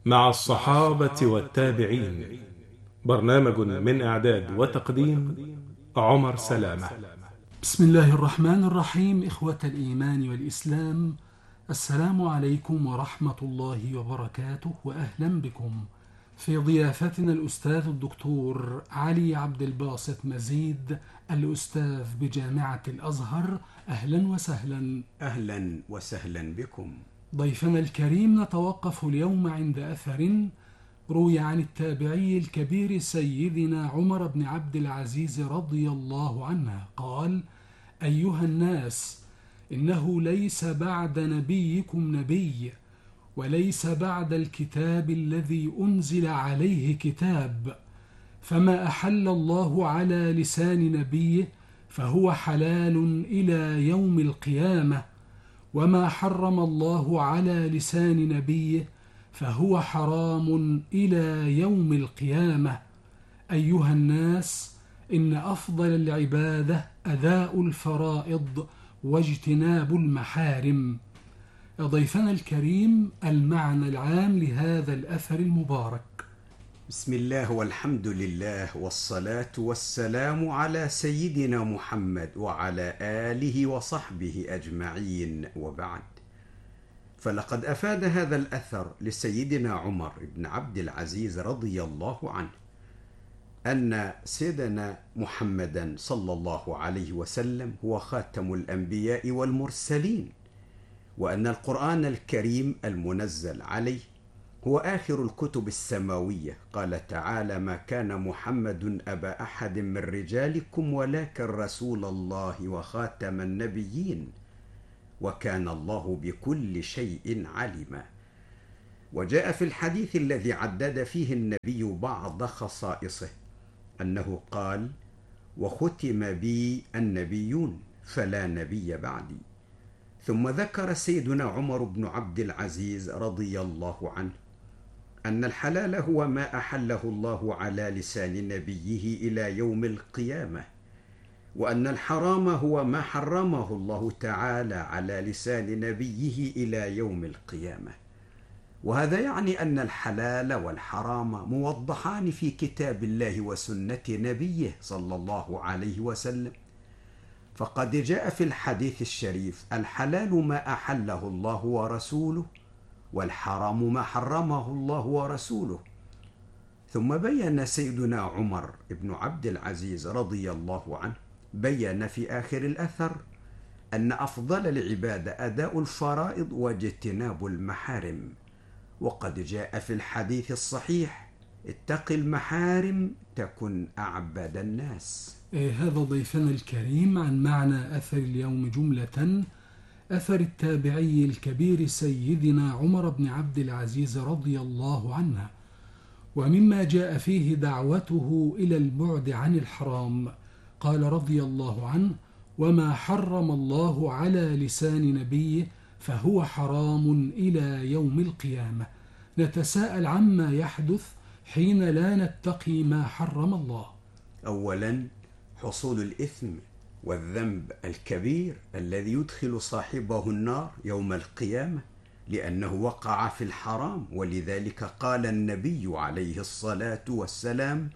مع الصحابة والتابعين. برنامج من إعداد وتقديم عمر سلامة. بسم الله الرحمن الرحيم. إخوة الإيمان والإسلام، السلام عليكم ورحمة الله وبركاته، وأهلا بكم في ضيافتنا الأستاذ الدكتور علي عبد الباسط مزيد، الأستاذ بجامعة الأزهر. أهلا وسهلا. أهلا وسهلا بكم. ضيفنا الكريم، نتوقف اليوم عند أثر روي عن التابعي الكبير سيدنا عمر بن عبد العزيز رضي الله عنه قال: أيها الناس، إنه ليس بعد نبيكم نبي، وليس بعد الكتاب الذي أنزل عليه كتاب، فما أحل الله على لسان نبيه فهو حلال إلى يوم القيامة، وما حرم الله على لسان نبيه فهو حرام إلى يوم القيامة. أيها الناس، إن أفضل العبادة أداء الفرائض واجتناب المحارم. ضيفنا الكريم، المعنى العام لهذا الأثر المبارك. بسم الله والحمد لله والصلاة والسلام على سيدنا محمد وعلى آله وصحبه أجمعين، وبعد. فلقد أفاد هذا الأثر لسيدنا عمر بن عبد العزيز رضي الله عنه أن سيدنا محمدا صلى الله عليه وسلم هو خاتم الأنبياء والمرسلين، وأن القرآن الكريم المنزل عليه هو آخر الكتب السماوية. قال تعالى: ما كان محمد أبا أحد من رجالكم ولكن رسول الله وخاتم النبيين وكان الله بكل شيء عليما. وجاء في الحديث الذي عدد فيه النبي بعض خصائصه أنه قال: وختم بي النبيون فلا نبي بعدي. ثم ذكر سيدنا عمر بن عبد العزيز رضي الله عنه أن الحلال هو ما أحله الله على لسان نبيه إلى يوم القيامة، وأن الحرام هو ما حرمه الله تعالى على لسان نبيه إلى يوم القيامة. وهذا يعني أن الحلال والحرام موضحان في كتاب الله وسنة نبيه صلى الله عليه وسلم. فقد جاء في الحديث الشريف: الحلال ما أحله الله ورسوله، والحرام ما حرمه الله ورسوله. ثم بين سيدنا عمر بن عبد العزيز رضي الله عنه، بين في آخر الأثر أن أفضل العبادة أداء الفرائض واجتناب المحارم. وقد جاء في الحديث الصحيح: اتق المحارم تكن أعبد الناس. هذا ضيفنا الكريم عن معنى أثر اليوم جملة. أثر التابعي الكبير سيدنا عمر بن عبد العزيز رضي الله عنه، ومما جاء فيه دعوته إلى البعد عن الحرام. قال رضي الله عنه: وما حرم الله على لسان نبيه فهو حرام إلى يوم القيامة. نتساءل عما يحدث حين لا نتقي ما حرم الله. أولا، حصول الإثم والذنب الكبير الذي يدخل صاحبه النار يوم القيامة لأنه وقع في الحرام. ولذلك قال النبي عليه الصلاة والسلام: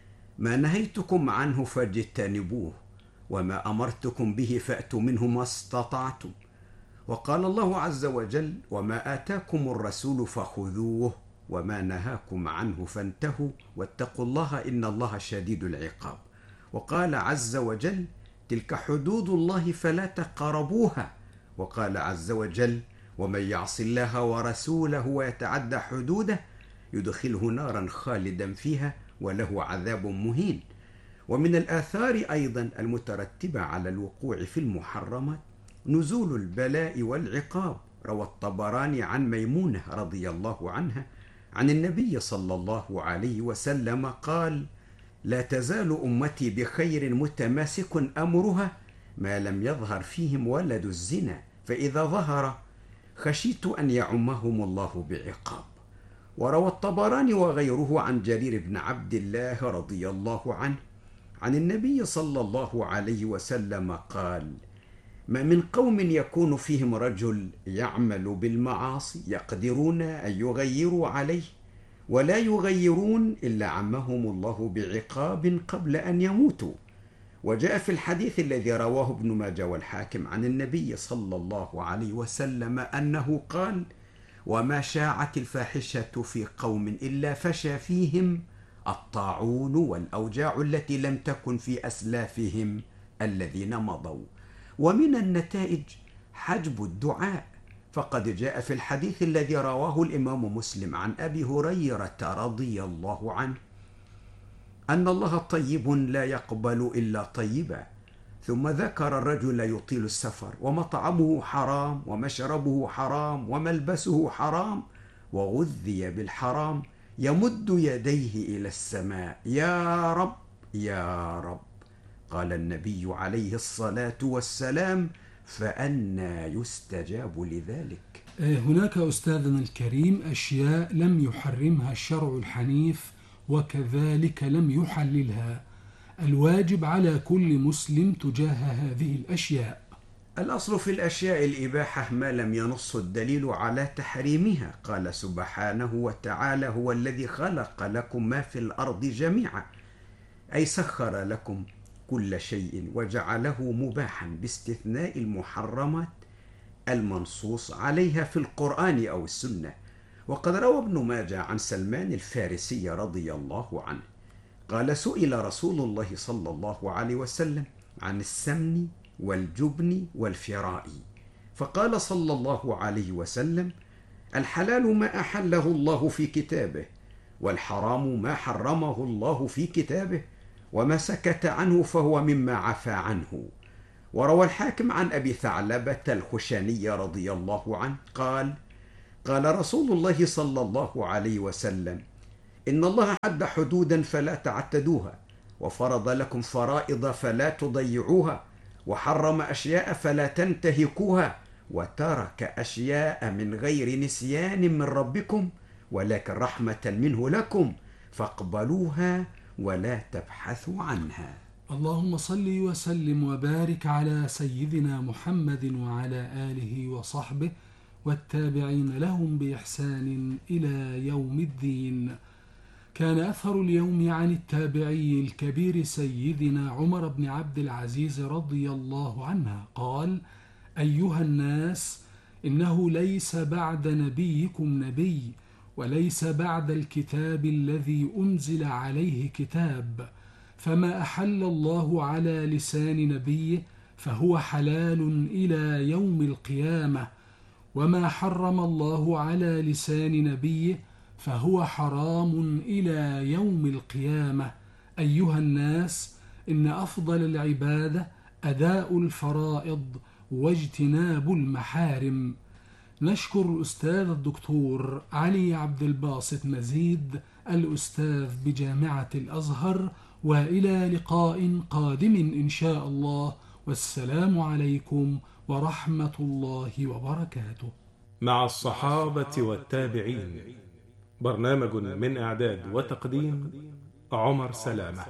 ما نهيتكم عنه فاجتنبوه، وما أمرتكم به فأتوا منه ما استطعتم. وقال الله عز وجل: وما آتاكم الرسول فخذوه وما نهاكم عنه فانتهوا واتقوا الله إن الله شديد العقاب. وقال عز وجل: تلك حدود الله فلا تقربوها. وقال عز وجل: ومن يعص الله ورسوله ويتعدى حدوده يدخله نارا خالدا فيها وله عذاب مهين. ومن الآثار أيضا المترتبة على الوقوع في المحرمات نزول البلاء والعقاب. روى الطبراني عن ميمونة رضي الله عنها عن النبي صلى الله عليه وسلم قال: لا تزال أمتي بخير متماسك أمرها ما لم يظهر فيهم ولد الزنا، فإذا ظهر خشيت أن يعمهم الله بعقاب. وروى الطبراني وغيره عن جرير بن عبد الله رضي الله عنه عن النبي صلى الله عليه وسلم قال: ما من قوم يكون فيهم رجل يعمل بالمعاصي يقدرون أن يغيروا عليه ولا يغيرون إلا عمهم الله بعقاب قبل أن يموتوا. وجاء في الحديث الذي رواه ابن ماجه والحاكم عن النبي صلى الله عليه وسلم أنه قال: وما شاعت الفاحشة في قوم إلا فشى فيهم الطاعون والأوجاع التي لم تكن في أسلافهم الذين مضوا. ومن النتائج حجب الدعاء، فقد جاء في الحديث الذي رواه الإمام مسلم عن أبي هريرة رضي الله عنه أن الله طيب لا يقبل إلا طيبا، ثم ذكر الرجل يطيل السفر ومطعمه حرام ومشربه حرام وملبسه حرام وغذي بالحرام يمد يديه إلى السماء: يا رب يا رب. قال النبي عليه الصلاة والسلام: فأنى يستجاب لذلك؟ هناك أستاذنا الكريم أشياء لم يحرمها الشرع الحنيف وكذلك لم يحللها، الواجب على كل مسلم تجاه هذه الأشياء. الأصل في الأشياء الإباحة ما لم ينص الدليل على تحريمها. قال سبحانه وتعالى: هو الذي خلق لكم ما في الأرض جميعا، أي سخر لكم كل شيء وجعله مباحا باستثناء المحرمات المنصوص عليها في القرآن أو السنة. وقد روى ابن ماجه عن سلمان الفارسي رضي الله عنه قال: سئل رسول الله صلى الله عليه وسلم عن السمن والجبن والفراء، فقال صلى الله عليه وسلم: الحلال ما أحله الله في كتابه، والحرام ما حرمه الله في كتابه، وما سكت عنه فهو مما عفى عنه. وروى الحاكم عن أبي ثعلبة الخشني رضي الله عنه قال: قال رسول الله صلى الله عليه وسلم: إن الله حد حدودا فلا تعتدوها، وفرض لكم فرائض فلا تضيعوها، وحرم أشياء فلا تنتهكوها، وترك أشياء من غير نسيان من ربكم ولكن رحمة منه لكم، فاقبلوها ولا تبحثوا عنها. اللهم صل وسلم وبارك على سيدنا محمد وعلى آله وصحبه والتابعين لهم بإحسان إلى يوم الدين. كان أثر اليوم عن التابعي الكبير سيدنا عمر بن عبد العزيز رضي الله عنه قال: أيها الناس، إنه ليس بعد نبيكم نبي، وليس بعد الكتاب الذي أنزل عليه كتاب، فما أحل الله على لسان نبيه فهو حلال إلى يوم القيامة، وما حرم الله على لسان نبيه فهو حرام إلى يوم القيامة. أيها الناس، إن أفضل العبادة أداء الفرائض واجتناب المحارم. نشكر الأستاذ الدكتور علي عبد الباسط مزيد الأستاذ بجامعة الأزهر، وإلى لقاء قادم إن شاء الله، والسلام عليكم ورحمة الله وبركاته. مع الصحابة والتابعين، برنامج من إعداد وتقديم عمر سلامة.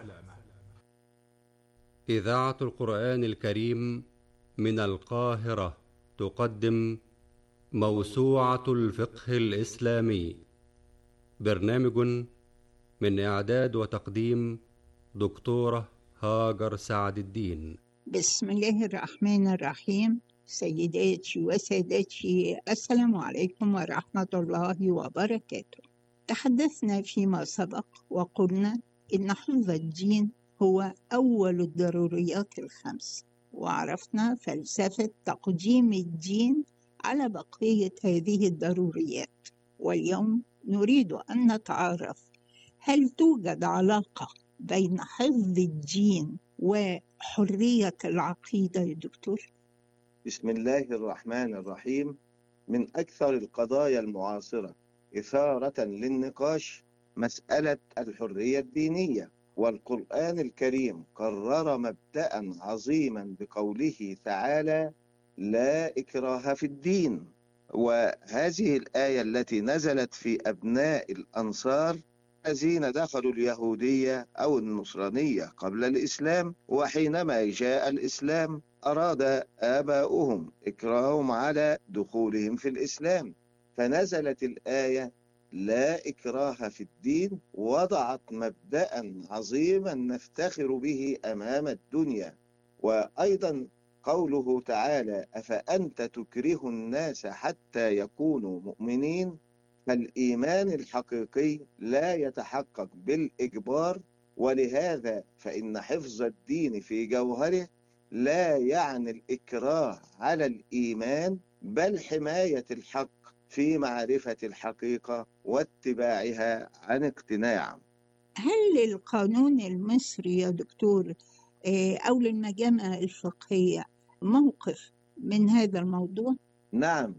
إذاعة القرآن الكريم من القاهرة تقدم موسوعة الفقه الإسلامي، برنامج من إعداد وتقديم دكتورة هاجر سعد الدين. بسم الله الرحمن الرحيم. سيداتي وسادتي، السلام عليكم ورحمة الله وبركاته. تحدثنا فيما سبق وقلنا إن حفظ الدين هو أول الضروريات الخمس، وعرفنا فلسفة تقديم الدين على بقية هذه الضروريات. واليوم نريد أن نتعرف، هل توجد علاقة بين حفظ الدين وحرية العقيدة يا دكتور؟ بسم الله الرحمن الرحيم. من أكثر القضايا المعاصرة إثارة للنقاش مسألة الحرية الدينية، والقرآن الكريم قرر مبدأ عظيما بقوله تعالى: لا إكراه في الدين. وهذه الآية التي نزلت في أبناء الأنصار الذين دخلوا اليهودية أو النصرانية قبل الإسلام، وحينما جاء الإسلام أراد آباؤهم إكراههم على دخولهم في الإسلام، فنزلت الآية: لا إكراه في الدين وضعت مبدأ عظيما نفتخر به أمام الدنيا. وأيضا قوله تعالى: أفأنت تكره الناس حتى يكونوا مؤمنين. فالإيمان الحقيقي لا يتحقق بالإجبار، ولهذا فإن حفظ الدين في جوهره لا يعني الإكراه على الإيمان، بل حماية الحق في معرفة الحقيقة واتباعها عن اقتناع. هل للقانون المصري يا دكتور أو للمجامع الفقهية موقف من هذا الموضوع؟ نعم،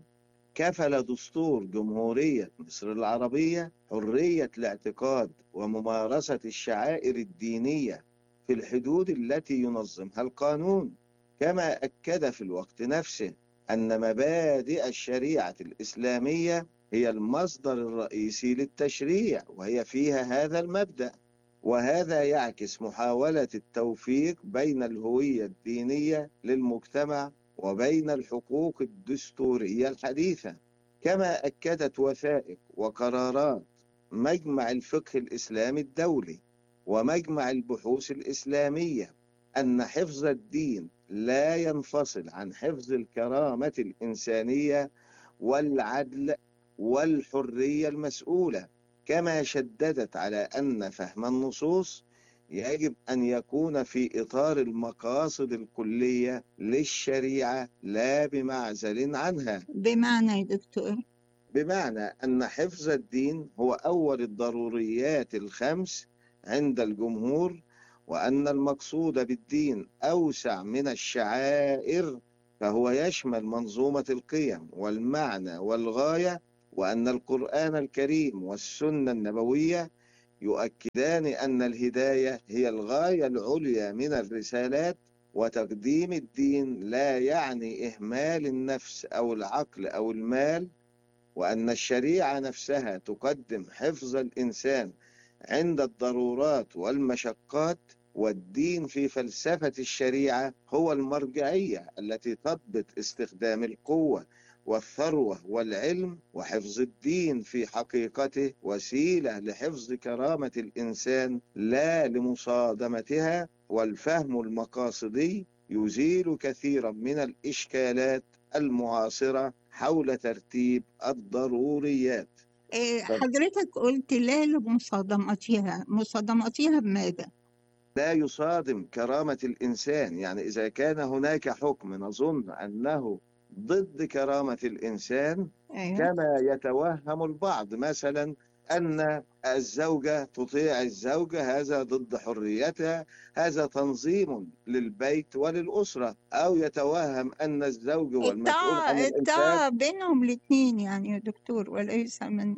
كفل دستور جمهورية مصر العربية حرية الاعتقاد وممارسة الشعائر الدينية في الحدود التي ينظمها القانون، كما أكد في الوقت نفسه أن مبادئ الشريعة الإسلامية هي المصدر الرئيسي للتشريع، وهي فيها هذا المبدأ. وهذا يعكس محاولة التوفيق بين الهوية الدينية للمجتمع وبين الحقوق الدستورية الحديثة. كما أكدت وثائق وقرارات مجمع الفقه الإسلامي الدولي ومجمع البحوث الإسلامية أن حفظ الدين لا ينفصل عن حفظ الكرامة الإنسانية والعدل والحرية المسؤولة. كما شددت على أن فهم النصوص يجب أن يكون في إطار المقاصد الكلية للشريعة لا بمعزل عنها. بمعنى يا دكتور؟ بمعنى أن حفظ الدين هو أول الضروريات الخمس عند الجمهور، وأن المقصود بالدين أوسع من الشعائر، فهو يشمل منظومة القيم والمعنى والغاية، وأن القرآن الكريم والسنة النبوية يؤكدان أن الهداية هي الغاية العليا من الرسالات، وتقديم الدين لا يعني إهمال النفس أو العقل أو المال، وأن الشريعة نفسها تقدم حفظ الإنسان عند الضرورات والمشقات. والدين في فلسفة الشريعة هو المرجعية التي تضبط استخدام القوة والثروة والعلم، وحفظ الدين في حقيقته وسيلة لحفظ كرامة الإنسان لا لمصادمتها. والفهم المقاصدي يزيل كثيرا من الإشكالات المعاصرة حول ترتيب الضروريات. حضرتك قلت لا لمصادمتها، مصادمتها بماذا؟ لا يصادم كرامة الإنسان، يعني إذا كان هناك حكم نظن أنه ضد كرامة الإنسان، كما يتوهم البعض مثلا أن الزوجة تطيع الزوج، هذا ضد حريتها، هذا تنظيم للبيت وللأسرة. أو يتوهم أن الزوج والمسؤول عن الطاعة بينهم الاثنين يعني يا دكتور، وليس من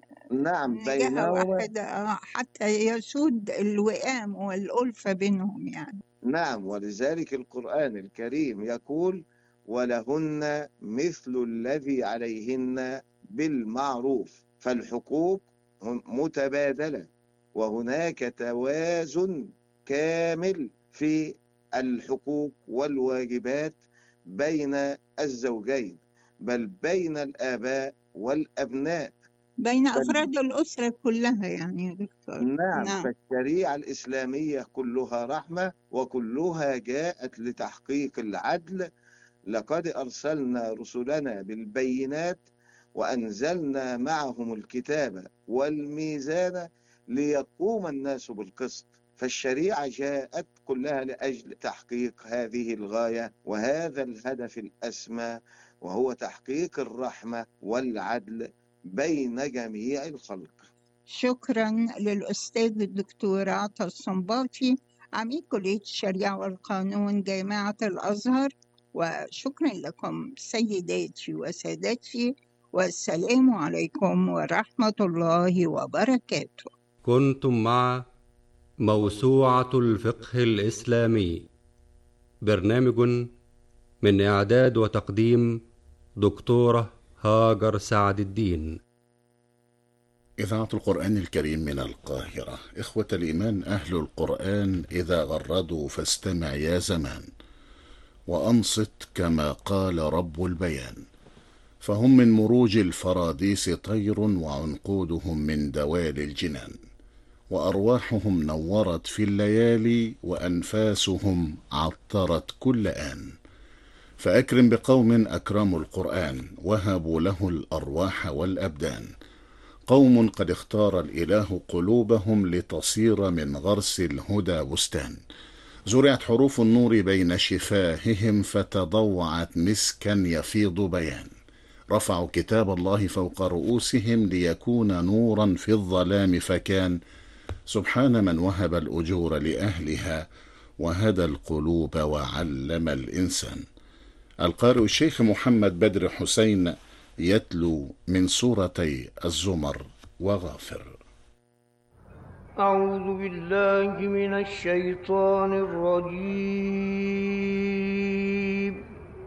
جهة واحدة حتى يسود الوئام والألفة بينهم يعني. نعم، ولذلك القرآن الكريم يقول: ولهن مثل الذي عليهن بالمعروف. فالحقوق متبادلة، وهناك توازن كامل في الحقوق والواجبات بين الزوجين، بل بين الآباء والأبناء، بين أفراد الأسرة كلها يعني يا دكتور. نعم. فالشريعة الإسلامية كلها رحمة، وكلها جاءت لتحقيق العدل. لقد أرسلنا رسلنا بالبينات وأنزلنا معهم الكتاب والميزان ليقوم الناس بالقسط. فالشريعة جاءت كلها لأجل تحقيق هذه الغاية وهذا الهدف الأسمى، وهو تحقيق الرحمة والعدل بين جميع الخلق. شكرا للأستاذ الدكتور عطا الصنباطي، عميد كلية الشريعة والقانون جامعة الأزهر، وشكرا لكم سيداتي وسادتي، والسلام عليكم ورحمة الله وبركاته. كنتم مع موسوعة الفقه الإسلامي، برنامج من إعداد وتقديم دكتورة هاجر سعد الدين. إذاعة القرآن الكريم من القاهرة. إخوة الإيمان، أهل القرآن إذا غردوا فاستمع يا زمان، وأنصت كما قال رب البيان. فهم من مروج الفراديس طير وعنقودهم من دوال الجنان، وأرواحهم نورت في الليالي وأنفاسهم عطرت كل آن. فأكرم بقوم أكرموا القرآن وهبوا له الأرواح والأبدان، قوم قد اختار الإله قلوبهم لتصير من غرس الهدى بستان. زرعت حروف النور بين شفاههم فتضوعت مسكا يفيض بيان. رفعوا كتاب الله فوق رؤوسهم ليكون نورا في الظلام فكان. سبحان من وهب الأجور لأهلها وهدى القلوب وعلم الإنسان. القارئ الشيخ محمد بدر حسين يتلو من سورتي الزمر وغافر. أعوذ بالله من الشيطان الرجيم.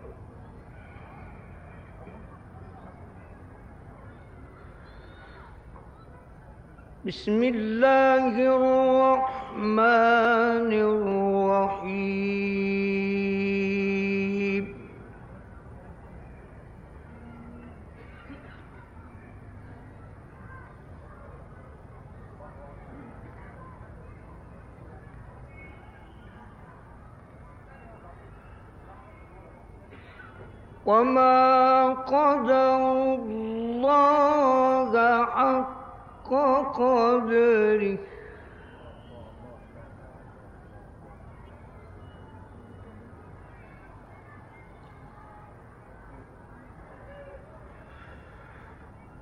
بسم الله الرحمن الرحيم. وما قدروا الله حق قدره